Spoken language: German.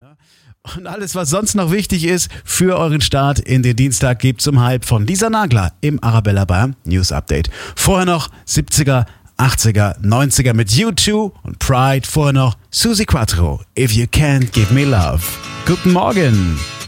Und alles, was sonst noch wichtig ist für euren Start in den Dienstag, gibt's um 12:30 von Lisa Nagler im Arabella Bayern News Update. Vorher noch 70er, 80er, 90er mit U2 und Pride. Vorher noch Suzi Quatro, If You Can't Give Me Love. Guten Morgen.